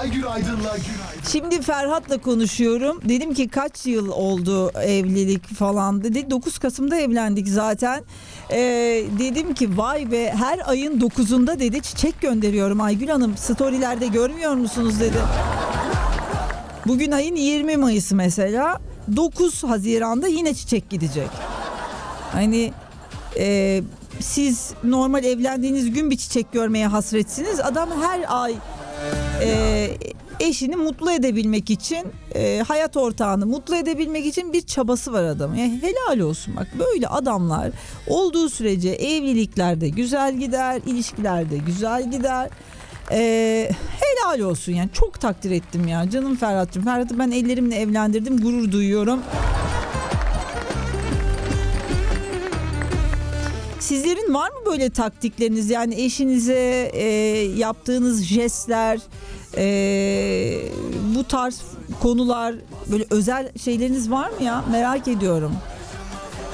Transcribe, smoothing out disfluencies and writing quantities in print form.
Aygül Aydın'la Günaydın. Şimdi Ferhat'la konuşuyorum. Dedim ki kaç yıl oldu evlilik falan dedi. 9 Kasım'da evlendik zaten. Dedim ki vay be, her ayın 9'unda dedi çiçek gönderiyorum Aygül Hanım. Storylerde görmüyor musunuz dedi. Bugün ayın 20 Mayıs'ı mesela. 9 Haziran'da yine çiçek gidecek. Hani siz normal evlendiğiniz gün bir çiçek görmeye hasretsiniz. Adam her ay eşini mutlu edebilmek için, hayat ortağını mutlu edebilmek için bir çabası var adamın. Yani helal olsun, bak böyle adamlar olduğu sürece evliliklerde güzel gider, ilişkilerde güzel gider. Helal olsun yani, çok takdir ettim ya canım Ferhat'cığım. Ferhat'ı ben ellerimle evlendirdim, gurur duyuyorum. Sizlerin var mı böyle taktikleriniz, yani eşinize yaptığınız jestler, bu tarz konular, böyle özel şeyleriniz var mı ya, merak ediyorum.